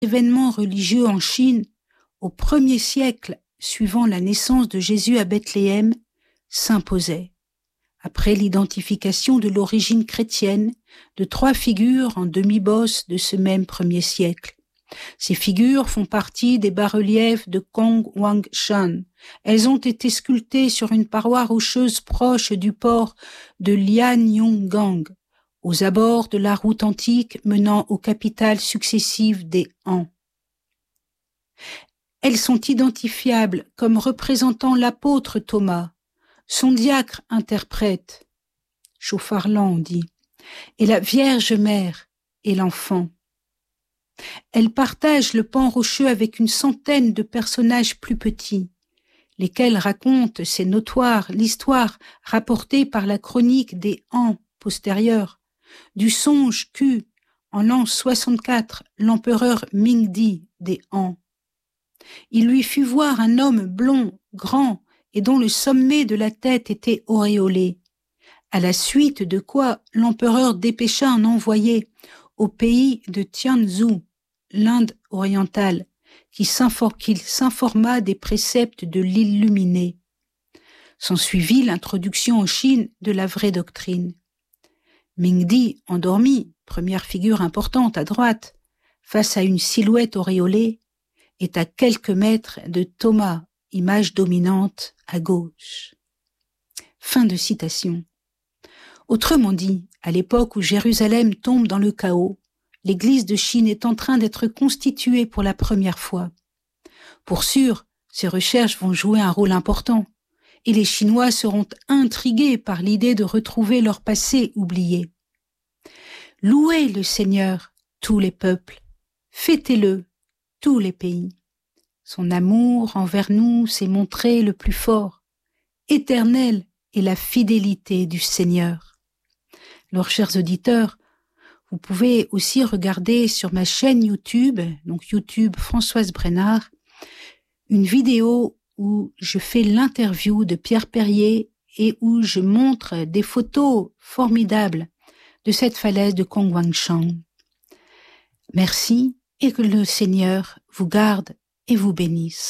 événement religieux en Chine au 1er siècle suivant la naissance de Jésus à Bethléem s'imposait. Après l'identification de l'origine chrétienne de 3 figures en demi-bosse de ce même 1er siècle. Ces figures font partie des bas-reliefs de Gongwangshan. Elles ont été sculptées sur une paroi rocheuse proche du port de Lianyungang, aux abords de la route antique menant aux capitales successives des Han. Elles sont identifiables comme représentant l'apôtre Thomas, son diacre interprète, chauffarlant on dit, et la Vierge Mère et l'enfant. Elle partage le pan rocheux avec une centaine de personnages plus petits, lesquels racontent, c'est notoire, l'histoire rapportée par la chronique des Han postérieure, du songe qu'eut, en l'an 64, l'empereur Mingdi des Han. Il lui fit voir un homme blond, grand, et dont le sommet de la tête était auréolé, à la suite de quoi l'empereur dépêcha un envoyé au pays de Tianzhou, l'Inde orientale, qu'il s'informa des préceptes de l'illuminé. S'ensuivit l'introduction en Chine de la vraie doctrine. Mingdi, endormi, première figure importante à droite, face à une silhouette auréolée, est à quelques mètres de Thomas, image dominante à gauche. Fin de citation. Autrement dit, à l'époque où Jérusalem tombe dans le chaos, l'Église de Chine est en train d'être constituée pour la première fois. Pour sûr, ces recherches vont jouer un rôle important, et les Chinois seront intrigués par l'idée de retrouver leur passé oublié. Louez le Seigneur, tous les peuples, fêtez-le, tous les pays. Son amour envers nous s'est montré le plus fort. Éternelle est la fidélité du Seigneur. Alors, chers auditeurs, vous pouvez aussi regarder sur ma chaîne YouTube, donc YouTube Françoise Brennard, une vidéo où je fais l'interview de Pierre Perrier et où je montre des photos formidables de cette falaise de Gongwangshan. Merci et que le Seigneur vous garde et vous bénisse.